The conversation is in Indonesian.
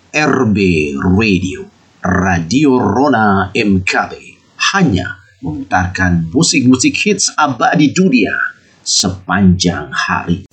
RB Radio, Radio Rona MKB, hanya memutarkan musik-musik hits abadi dunia sepanjang hari.